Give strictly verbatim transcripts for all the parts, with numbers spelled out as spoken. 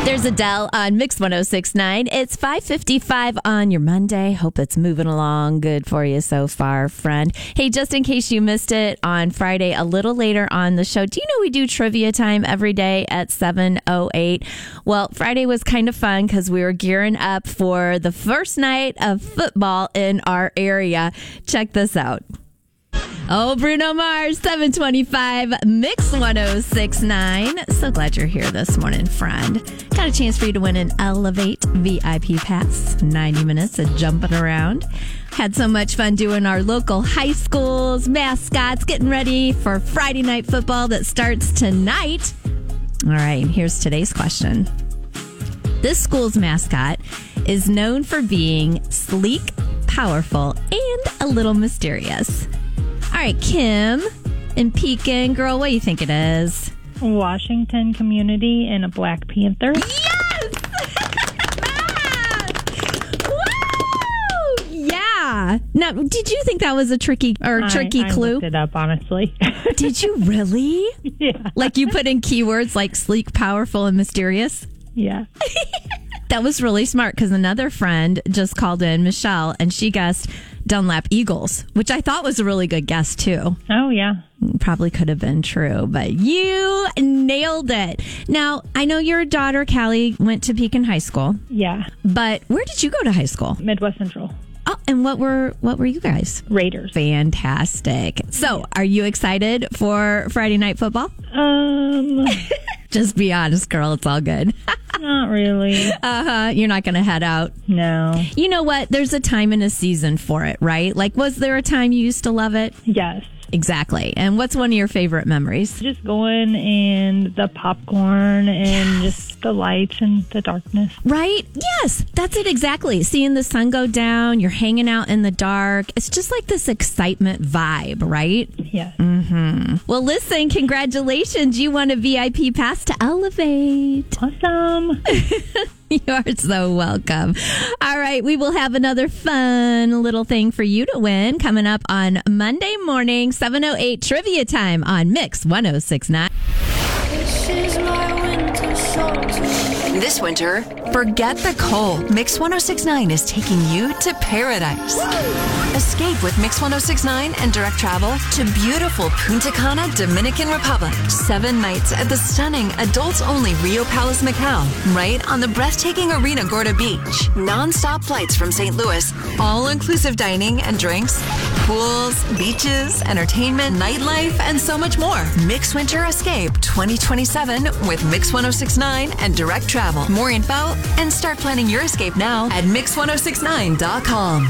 There's Adele on Mix one oh six point nine. It's five fifty-five on your Monday. Hope it's moving along good for you so far, friend. Hey, just in case you missed it on Friday, a little later on the show, do you know we do trivia time every day at seven oh eight? Well, Friday was kind of fun because we were gearing up for the first night of football in our area. Check this out. Oh, Bruno Mars, seven twenty-five, Mix one oh six point nine. So glad you're here this morning, friend. Got a chance for you to win an Elevate V I P pass. ninety minutes of jumping around. Had so much fun doing our local high schools, mascots, getting ready for Friday night football that starts tonight. All right, here's today's question. This school's mascot is known for being sleek, powerful, and a little mysterious. All right, Kim in Pekin. Girl, what do you think it is? Washington Community and a Black Panther. Yes! Woo! Yeah. Now, did you think that was a tricky or tricky I, I clue? looked it up, honestly. Did you really? Yeah. Like you put in keywords like sleek, powerful, and mysterious? Yeah. That was really smart because another friend just called in, Michelle, and she guessed Dunlap Eagles, which I thought was a really good guess, too. Oh, yeah. Probably could have been true, but you nailed it. Now, I know your daughter, Callie, went to Pekin High School. Yeah. But where did you go to high school? Midwest Central. Oh, and what were what were you guys? Raiders. Fantastic. So, are you excited for Friday night football? Um... Just be honest, girl. It's all good. Not really. Uh-huh. You're not going to head out. No. You know what? There's a time and a season for it, right? Like, was there a time you used to love it? Yes. Exactly. And what's one of your favorite memories? Just going and the popcorn and Yes. just the lights and the darkness. Right? Yes, that's it exactly. Seeing the sun go down, you're hanging out in the dark. It's just like this excitement vibe, right? Yes. Mm-hmm. Well, listen, congratulations. You won a V I P pass to Elevate. Awesome. You are so welcome. All right, we will have another fun little thing for you to win coming up on Monday morning, seven oh eight trivia time on Mix one oh six point nine. This is my winter song to you. This winter, forget the cold. Mix one oh six point nine is taking you to paradise. Escape with Mix one oh six point nine and direct travel to beautiful Punta Cana, Dominican Republic. Seven nights at the stunning adults-only Rio Palace, Macau, right on the breathtaking Arena Gorda Beach. Non-stop flights from Saint Louis, all-inclusive dining and drinks, pools, beaches, entertainment, nightlife, and so much more. Mix Winter Escape twenty twenty-seven with Mix one oh six point nine and direct travel. More info and start planning your escape now at mix one oh six nine dot com.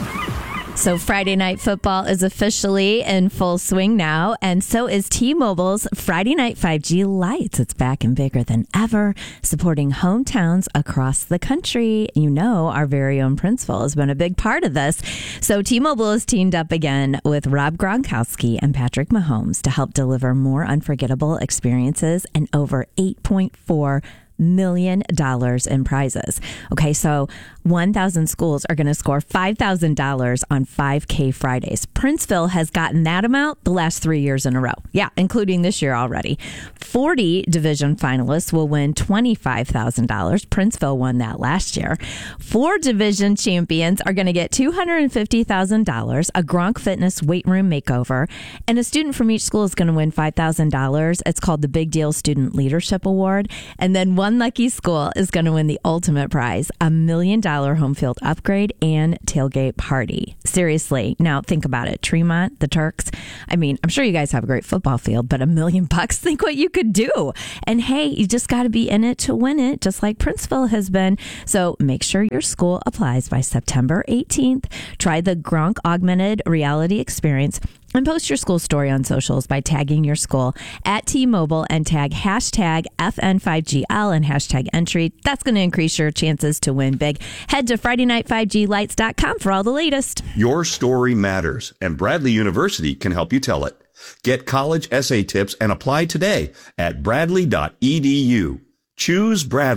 So Friday Night Football is officially in full swing now, and so is T-Mobile's Friday Night five G Lights. It's back and bigger than ever, supporting hometowns across the country. You know, our very own Princeville has been a big part of this. So T-Mobile is teamed up again with Rob Gronkowski and Patrick Mahomes to help deliver more unforgettable experiences and over eight point four million dollars in prizes. Okay, so one thousand schools are going to score five thousand dollars on five K Fridays. Princeville has gotten that amount the last three years in a row. Yeah, including this year already. forty division finalists will win twenty-five thousand dollars. Princeville won that last year. Four division champions are going to get two hundred fifty thousand dollars, a Gronk Fitness weight room makeover, and a student from each school is going to win five thousand dollars. It's called the Big Deal Student Leadership Award. And then one lucky school is going to win the ultimate prize, a million dollar home field upgrade and tailgate party. Seriously. Now think about it. Tremont, the Turks. I mean, I'm sure you guys have a great football field, but a million bucks, think what you could do. And hey, you just got to be in it to win it, just like Princeville has been. So make sure your school applies by September eighteenth. Try the Gronk Augmented Reality Experience and post your school story on socials by tagging your school at T-Mobile and tag hashtag F N five G L and hashtag entry. That's going to increase your chances to win big. Head to Friday Night five G Lights dot com for all the latest. Your story matters, and Bradley University can help you tell it. Get college essay tips and apply today at bradley dot e d u. Choose Bradley.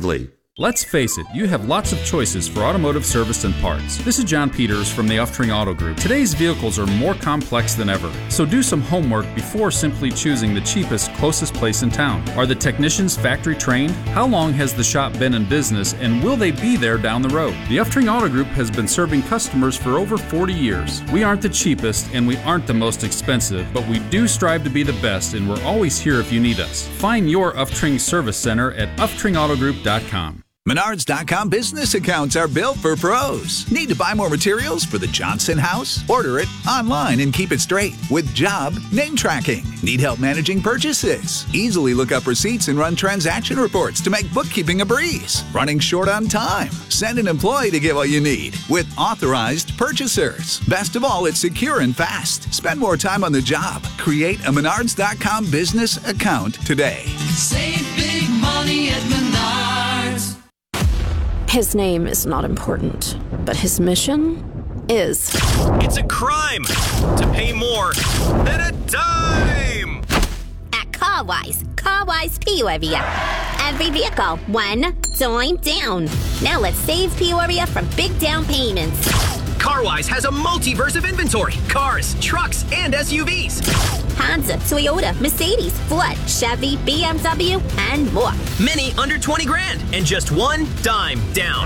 Let's face it, you have lots of choices for automotive service and parts. This is John Peters from the Uftring Auto Group. Today's vehicles are more complex than ever, so do some homework before simply choosing the cheapest, closest place in town. Are the technicians factory trained? How long has the shop been in business, and will they be there down the road? The Uftring Auto Group has been serving customers for over forty years. We aren't the cheapest, and we aren't the most expensive, but we do strive to be the best, and we're always here if you need us. Find your Uftring Service Center at uftring auto group dot com. Menards dot com business accounts are built for pros. Need to buy more materials for the Johnson house? Order it online and keep it straight with job name tracking. Need help managing purchases? Easily look up receipts and run transaction reports to make bookkeeping a breeze. Running short on time? Send an employee to get what you need with authorized purchasers. Best of all, it's secure and fast. Spend more time on the job. Create a Menards dot com business account today. Save big money at Menards. His name is not important, but his mission is. It's a crime to pay more than a dime. At CarWise, CarWise Peoria. Every vehicle, one dime down. Now let's save Peoria from big down payments. CarWise has a multiverse of inventory: cars, trucks, and S U Vs. Honda, Toyota, Mercedes, Ford, Chevy, B M W, and more. Many under twenty grand and just one dime down.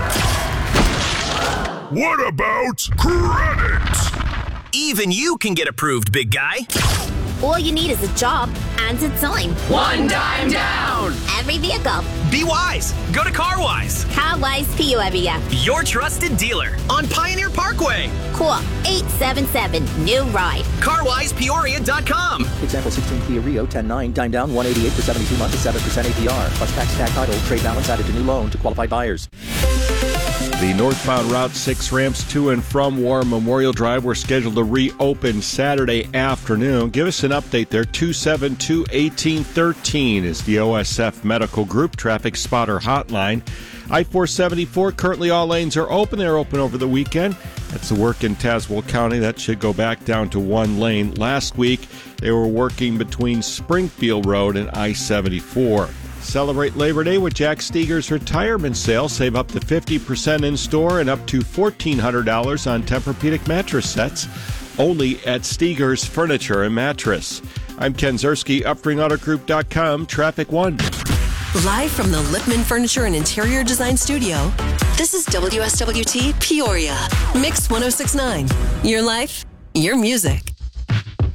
What about credit? Even you can get approved, big guy. All you need is a job and a dime. One dime down. Every vehicle. Be wise. Go to CarWise. CarWise Peoria. Your trusted dealer on Pioneer Parkway. Call eight seven seven, new ride. car wise peoria dot com. Example sixteen Kia Rio ten nine, dime down one eighty-eight for seventy-two months at seven percent A P R. Plus tax, tag title, trade balance added to new loan to qualified buyers. The northbound Route six ramps to and from War Memorial Drive were scheduled to reopen Saturday afternoon. Give us an update there. two seven two, one eight one three is the O S F Medical Group Traffic Spotter Hotline. I four seventy-four, currently all lanes are open. They're open over the weekend. That's the work in Tazewell County. That should go back down to one lane. Last week, they were working between Springfield Road and I seventy-four. Celebrate Labor Day with Jack Steger's retirement sale. Save up to fifty percent in store and up to fourteen hundred dollars on Tempur-Pedic mattress sets. Only at Steger's Furniture and Mattress. I'm Ken Zerski, uftring auto group dot com, Traffic One. Live from the Lippman Furniture and Interior Design Studio, this is W S W T Peoria. Mix one oh six point nine. Your life, your music.